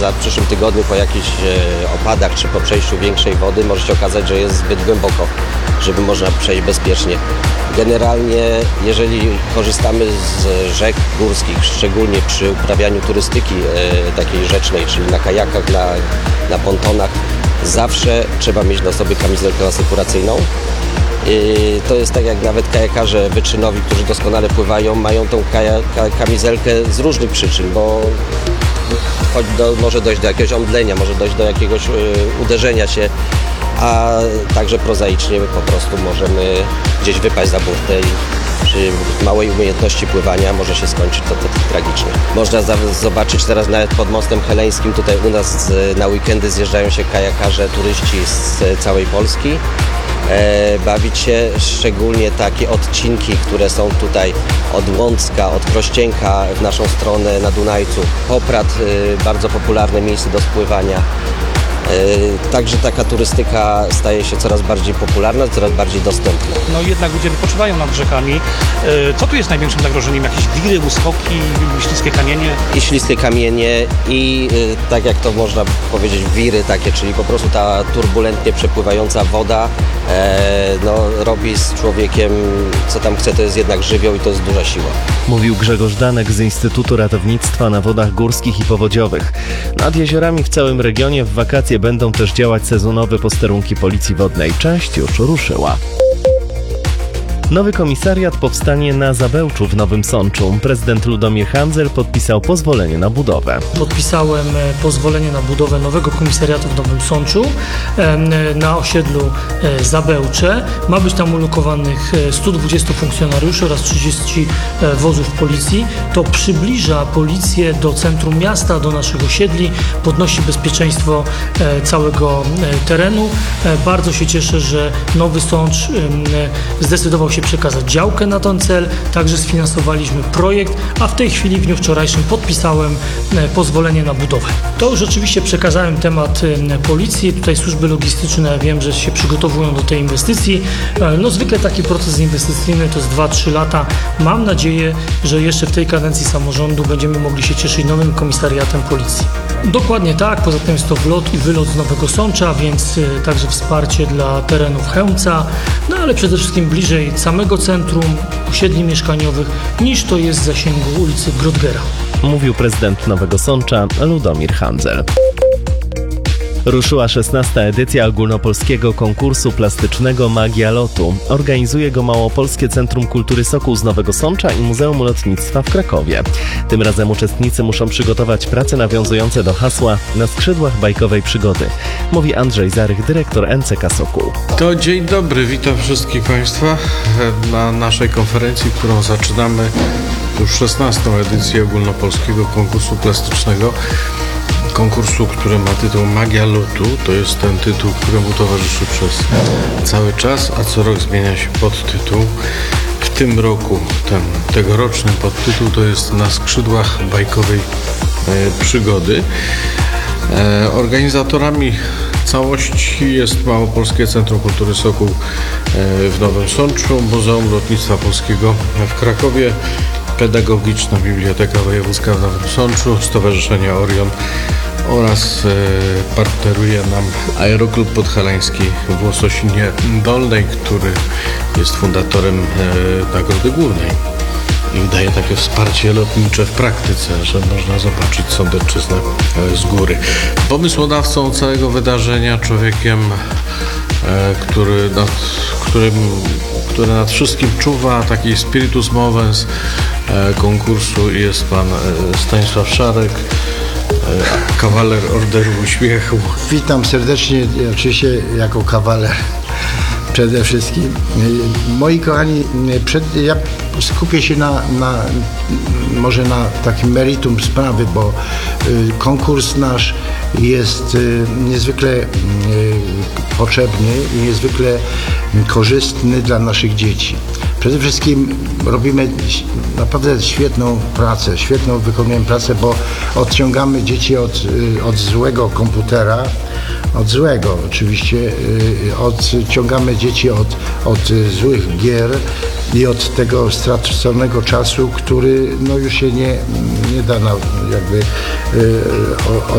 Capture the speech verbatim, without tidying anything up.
za w przyszłym tygodniu po jakichś opadach czy po przejściu większej wody może się okazać, że jest zbyt głęboko, żeby można przejść bezpiecznie. Generalnie, jeżeli korzystamy z rzek górskich, szczególnie przy uprawianiu turystyki e, takiej rzecznej, czyli na kajakach, na, na pontonach, zawsze trzeba mieć na sobie kamizelkę asekuracyjną. I to jest tak jak nawet kajakarze wyczynowi, którzy doskonale pływają, mają tą kaja, ka, kamizelkę z różnych przyczyn, bo choć do, może dojść do jakiegoś omdlenia, może dojść do jakiegoś y, uderzenia się, a także prozaicznie po prostu możemy gdzieś wypaść za burtę i przy małej umiejętności pływania może się skończyć to, to, to tragicznie. Można za, zobaczyć teraz nawet pod Mostem Heleńskim, tutaj u nas z, na weekendy zjeżdżają się kajakarze, turyści z całej Polski. E, bawić się, szczególnie takie odcinki, które są tutaj od Łącka, od Krościenka w naszą stronę na Dunajcu. Poprad, e, bardzo popularne miejsce do spływania. E, także taka turystyka staje się coraz bardziej popularna, coraz bardziej dostępna. No jednak ludzie wypoczywają nad rzekami. E, co tu jest największym zagrożeniem? Jakieś wiry, uskoki, śliskie kamienie? I śliskie kamienie i e, tak jak to można powiedzieć, wiry takie, czyli po prostu ta turbulentnie przepływająca woda e, no, robi z człowiekiem co tam chce, to jest jednak żywioł i to jest duża siła. Mówił Grzegorz Danek z Instytutu Ratownictwa na Wodach Górskich i Powodziowych. Nad jeziorami w całym regionie w wakacje będą też działać sezonowe posterunki Policji Wodnej. Część już ruszyła. Nowy komisariat powstanie na Zabełczu w Nowym Sączu. Prezydent Ludomir Handzel podpisał pozwolenie na budowę. Podpisałem pozwolenie na budowę nowego komisariatu w Nowym Sączu na osiedlu Zabełcze. Ma być tam ulokowanych stu dwudziestu funkcjonariuszy oraz trzydziestu wozów policji. To przybliża policję do centrum miasta, do naszych osiedli, podnosi bezpieczeństwo całego terenu. Bardzo się cieszę, że Nowy Sącz zdecydował się przekazać działkę na ten cel, także sfinansowaliśmy projekt, a w tej chwili w dniu wczorajszym podpisałem pozwolenie na budowę. To już oczywiście przekazałem temat policji, tutaj służby logistyczne, wiem, że się przygotowują do tej inwestycji. No zwykle taki proces inwestycyjny to jest dwa trzy lata. Mam nadzieję, że jeszcze w tej kadencji samorządu będziemy mogli się cieszyć nowym komisariatem policji. Dokładnie tak, poza tym jest to wlot i wylot z Nowego Sącza, więc także wsparcie dla terenów Chełmca, no ale przede wszystkim bliżej samego centrum, osiedli mieszkaniowych, niż to jest w zasięgu ulicy Grodgera. Mówił prezydent Nowego Sącza Ludomir Handzel. Ruszyła szesnasta edycja ogólnopolskiego konkursu plastycznego Magia Lotu. Organizuje go Małopolskie Centrum Kultury Sokół z Nowego Sącza i Muzeum Lotnictwa w Krakowie. Tym razem uczestnicy muszą przygotować prace nawiązujące do hasła Na skrzydłach bajkowej przygody. Mówi Andrzej Zarych, dyrektor N C K Sokół. To dzień dobry, witam wszystkich Państwa na naszej konferencji, którą zaczynamy już szesnastą edycję ogólnopolskiego konkursu plastycznego. Konkursu, który ma tytuł Magia Lotu, to jest ten tytuł, któremu towarzyszy przez cały czas, a co rok zmienia się podtytuł. W tym roku ten tegoroczny podtytuł to jest Na skrzydłach bajkowej e, przygody. E, organizatorami całości jest Małopolskie Centrum Kultury Sokół e, w Nowym Sączu, Muzeum Lotnictwa Polskiego w Krakowie, Pedagogiczna Biblioteka Wojewódzka w Nowym Sączu, Stowarzyszenie Orion oraz e, partneruje nam Aeroklub Podhalański w Łososinie Dolnej, który jest fundatorem e, Nagrody Głównej i daje takie wsparcie lotnicze w praktyce, że można zobaczyć Sądecczyznę e, z góry. Pomysłodawcą całego wydarzenia, człowiekiem, e, który nad, którym, który nad wszystkim czuwa, taki spiritus movens e, konkursu, jest pan e, Stanisław Szarek, kawaler Orderu Uśmiechu. Witam serdecznie, oczywiście jako kawaler przede wszystkim. Moi kochani, przed, ja skupię się na, na może na takim meritum sprawy, bo konkurs nasz jest niezwykle potrzebny i niezwykle korzystny dla naszych dzieci. Przede wszystkim robimy naprawdę świetną pracę, świetną wykonujemy pracę, bo odciągamy dzieci od, od złego komputera, od złego oczywiście, odciągamy dzieci od, od złych gier i od tego straconego czasu, który no już się nie, nie da na, jakby